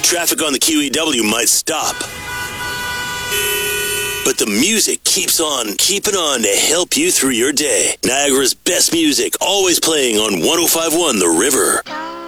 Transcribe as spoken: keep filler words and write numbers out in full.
Traffic on the Q E W might stop, but the music keeps on keeping on to help you through your day. Niagara's best music, always playing on one oh five point one The River.